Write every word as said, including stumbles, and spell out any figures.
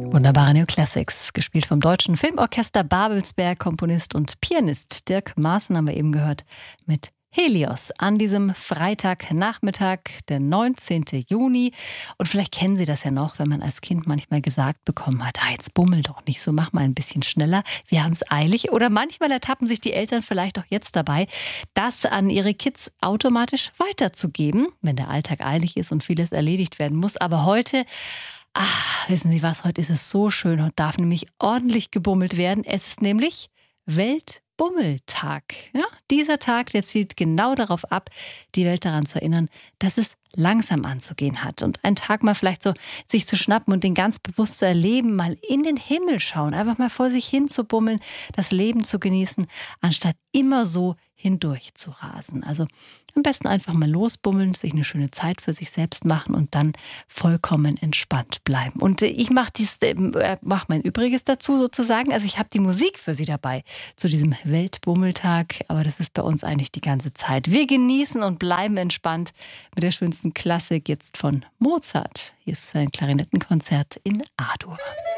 Wunderbare Neoclassics, gespielt vom Deutschen Filmorchester Babelsberg. Komponist und Pianist Dirk Maaßen haben wir eben gehört mit Helios an diesem Freitagnachmittag, der neunzehnten Juni. Und vielleicht kennen Sie das ja noch, wenn man als Kind manchmal gesagt bekommen hat, ah, jetzt bummel doch nicht so, mach mal ein bisschen schneller, wir haben es eilig. Oder manchmal ertappen sich die Eltern vielleicht auch jetzt dabei, das an ihre Kids automatisch weiterzugeben, wenn der Alltag eilig ist und vieles erledigt werden muss. Aber heute... Ah, wissen Sie was, heute ist es so schön, heute darf nämlich ordentlich gebummelt werden. Es ist nämlich Weltbummeltag. Ja, dieser Tag, der zielt genau darauf ab, die Welt daran zu erinnern, dass es langsam anzugehen hat. Und einen Tag mal vielleicht so sich zu schnappen und den ganz bewusst zu erleben, mal in den Himmel schauen, einfach mal vor sich hin zu bummeln, das Leben zu genießen, anstatt immer so hindurch zu rasen. Also am besten einfach mal losbummeln, sich eine schöne Zeit für sich selbst machen und dann vollkommen entspannt bleiben. Und äh, ich mache äh, mach mein Übriges dazu sozusagen. Also ich habe die Musik für Sie dabei zu diesem Weltbummeltag, aber das ist bei uns eigentlich die ganze Zeit. Wir genießen und bleiben entspannt mit der schönsten Klassik jetzt von Mozart. Hier ist sein Klarinettenkonzert in A-Dur.